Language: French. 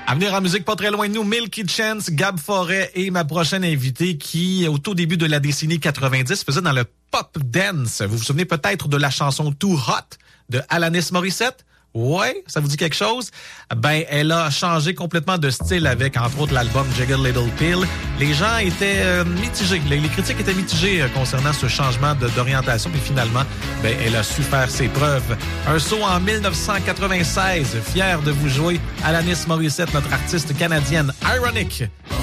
À venir en musique pas très loin de nous, Milky Chance, Gab Forêt et ma prochaine invitée qui, au tout début de la décennie 90, faisait dans le pop dance. Vous vous souvenez peut-être de la chanson Too Hot de Alanis Morissette? Ouais, ça vous dit quelque chose? Ben, elle a changé complètement de style avec, entre autres, l'album Jagged Little Pill. Les gens étaient mitigés. Les critiques étaient mitigées concernant ce changement d'orientation. Puis finalement, ben, elle a su faire ses preuves. Un saut en 1996. Fier de vous jouer Alanis Morissette, notre artiste canadienne Ironic.